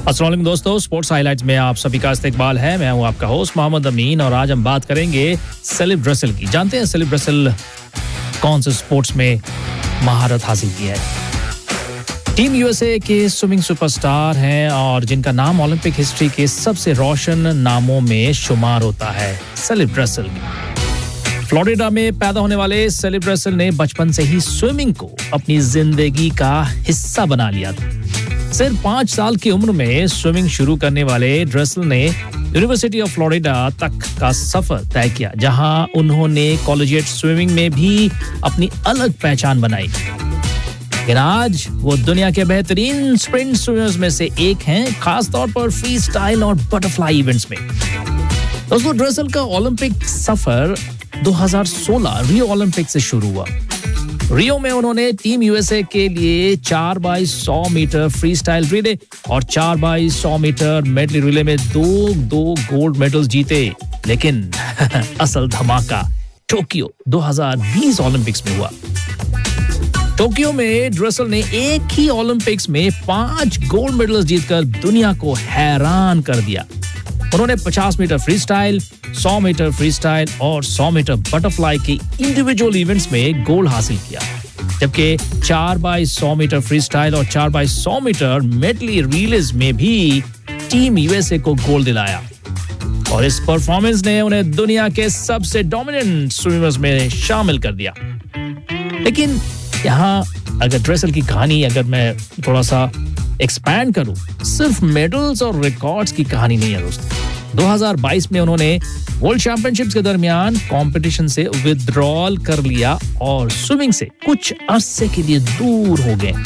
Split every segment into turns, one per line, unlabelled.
अस्सलाम वालेकुम दोस्तों, स्पोर्ट्स हाइलाइट्स में आप सभी का इस्तकबाल है। मैं हूं आपका होस्ट मोहम्मद अमीन और आज हम बात करेंगे सेलेब रसेल की। जानते हैं सेलेब रसेल कौन से स्पोर्ट्स में महारत हासिल की है? टीम यूएसए के स्विमिंग सुपरस्टार हैं और जिनका नाम ओलंपिक हिस्ट्री के सबसे रोशन नामों में शुमार होता है, सेलेब रसेल। फ्लोरिडा में पैदा होने वाले सेलेब रसेल ने बचपन से ही स्विमिंग को अपनी जिंदगी का हिस्सा बना लिया था। सिर्फ 5 साल की उम्र में स्विमिंग शुरू करने वाले रसेल ने यूनिवर्सिटी ऑफ फ्लोरिडा तक का सफर तय किया, जहां उन्होंने कॉलेजिएट स्विमिंग में भी अपनी अलग पहचान बनाई। लेकिन आज वो दुनिया के बेहतरीन स्प्रिंट स्विमर्स में से एक हैं, खासतौर पर फ्री स्टाइल और बटरफ्लाई इवेंट्स में। दोस्तों, रसेल का ओलंपिक सफर 2016 रियो ओलंपिक से शुरू हुआ। रियो में उन्होंने टीम यूएसए के लिए 4x100 metre free style relay और 4x100 मीटर मेडली रिले में दो गोल्ड मेडल्स जीते। लेकिन असल धमाका टोक्यो 2020 ओलंपिक्स में हुआ। टोक्यो में रसेल ने एक ही ओलंपिक्स में 5 गोल्ड मेडल्स जीतकर दुनिया को हैरान कर दिया। उन्होंने 50 metre free style, 100 metre free style और 100 मीटर बटरफ्लाई के इंडिविजुअल इवेंट्स में गोल्ड हासिल किया, जबकि 4x100 मीटर फ्री स्टाइल और 4x100 मीटर मेडली रिलेज में भी टीम यूएसए को गोल्ड दिलाया। और इस परफॉर्मेंस ने उन्हें दुनिया के सबसे डोमिनेंट स्विमर्स में शामिल कर दिया। लेकिन यहाँ अगर रसेल की कहानी अगर मैं थोड़ा सा एक्सपैंड करूं, सिर्फ मेडल्स और रिकॉर्ड्स की कहानी नहीं है दोस्तों। 2022 में उन्होंने वर्ल्ड चैंपियनशिप्स के दरमियान कंपटीशन से विथड्रॉल कर लिया और स्विमिंग से कुछ अरसे के लिए दूर हो गए।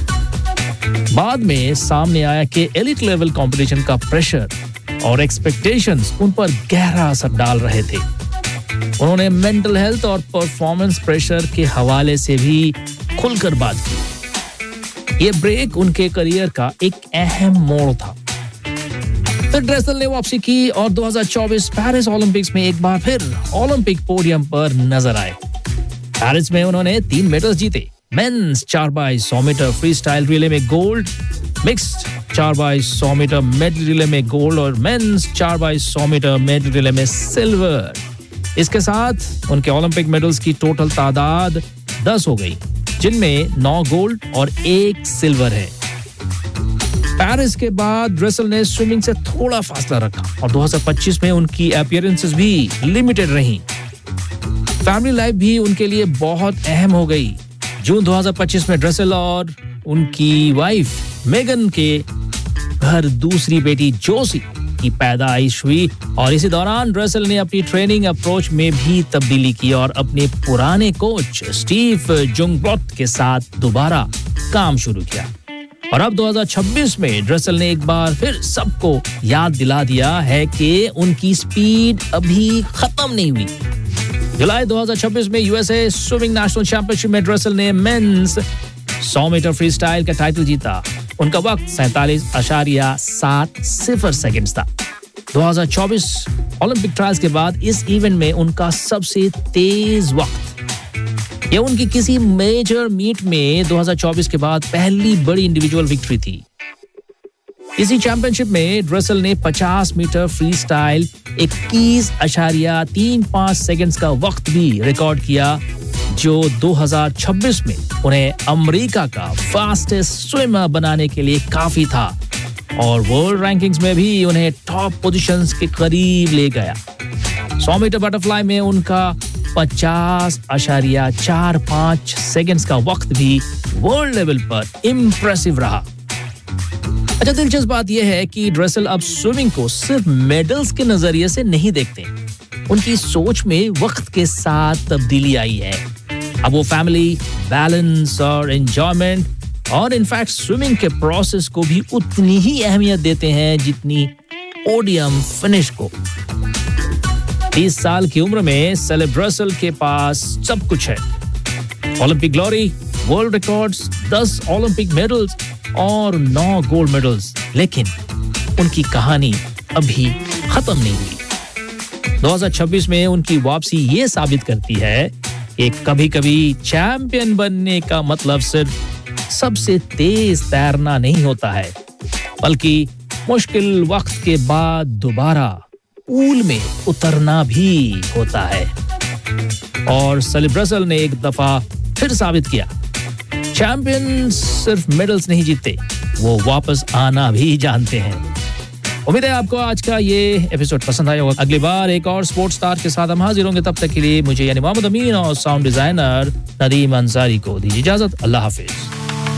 बाद में सामने आया कि एलिट लेवल कंपटीशन का प्रेशर और एक्सपेक्टेशंस उन पर गहरा असर डाल रहे थे। उन्होंने मेंटल हेल्थ और परफॉर्मेंस प्रेशर के हवाले से भी खुलकर बात की। ये ब्रेक उनके करियर का एक अहम मोड़ था। फिर रसेल ने वापसी की और 2024 पेरिस ओलंपिक्स में एक बार फिर ओलंपिक पोडियम पर नजर आए। पेरिस में उन्होंने 3 मेडल्स जीते। Mains 4x100 metre free style relay में gold, mixed 4x100 metre medley relay में गोल्ड और mains 4x100 metre medley relay में सिल्वर। इसके साथ उनके ओलंपिक मेडल्स की टोटल तादाद 10 हो गई, जिनमें 9 गोल्ड और 1 सिल्वर है। पेरिस के बाद रसेल ने स्विमिंग से थोड़ा फासला रखा और 2025 में उनकी अपीयरेंसेस भी लिमिटेड रहीं। फैमिली लाइफ भी उनके लिए बहुत अहम हो गई। जून 2025 में रसेल और उनकी वाइफ मेगन के घर दूसरी बेटी जोसी की पैदाइश हुई और इसी दौरान रसेल ने अपनी ट्रेनिंग अप्रोच में भी तब्दीली की और अपने पुराने कोच स्टीव जुंगब्लॉट के साथ दोबारा काम शुरू किया। और अब 2026 में रसेल ने एक बार फिर सबको याद दिला दिया है कि उनकी स्पीड अभी खत्म नहीं हुई। जुलाई 2026 में यूएसए स्विमिंग नेशनल चैंपियनशिप में रसेल ने मेंस 100 मीटर फ्री स्टाइल का टाइटल जीता। उनका वक्त 47.70 सेकंड्स था। 2024 ओलंपिक ट्रायल्स के बाद इस इवेंट में उनका सबसे तेज वक्त। यह उनकी किसी मेजर मीट में 2024 के बाद पहली बड़ी इंडिविजुअल विक्ट्री थी। इसी चैंपियनशिप में रसेल ने 50 मीटर फ्री स्टाइल 21.35 सेकंड्स का वक्त भी रिकॉर्ड किया, जो 2026 में उन्हें अमेरिका का फास्टेस्ट स्विमर बनाने के लिए काफी था और वर्ल्ड रैंकिंग्स में भी उन्हें टॉप पोजीशंस के करीब ले गया। 100 मीटर बटरफ्लाई में उनका 50.45 सेकंड्स का वक्त भी वर्ल्ड लेवल पर इम्प्रेसिव रहा। अच्छा, दिलचस्प बात यह है कि रसेल अब स्विमिंग को सिर्फ मेडल्स के नजरिए से नहीं देखते। उनकी सोच में वक्त के साथ तब्दीली आई है। अब वो फैमिली, बैलेंस और एंजॉयमेंट और इनफैक्ट स्विमिंग के प्रोसेस को भी उतनी ही अहमियत देते हैं जितनी पोडियम फिनिश को। 30 साल की उम्र में सेलेब रसेल के पास सब कुछ है। Olympic glory, world records, 10 Olympic medals और 9 गोल्ड मेडल्स। लेकिन उनकी कहानी अभी खत्म नहीं हुई। 2026 में उनकी वापसी ये साबित करती है कि कभी-कभी चैंपियन बनने का मतलब सिर्फ सबसे तेज तैरना नहीं होता है, बल्कि मुश्किल वक्त के बाद दोबारा पूल में उतरना भी होता है और सलीब रसेल ने एक दफा फिर साबित किया, चैंपियन सिर्फ मेडल्स नहीं जीतते, वो वापस आना भी जानते हैं। उम्मीद है आपको आज का ये एपिसोड पसंद आया होगा। अगली बार एक और स्पोर्ट्स स्टार के साथ हम हाजिर होंगे। तब तक के लिए मुझे यानी मोहम्मद अमीन और साउंड डिजाइनर नदीम अंसारी को दीजिए इजाजत। अल्लाह हाफिज।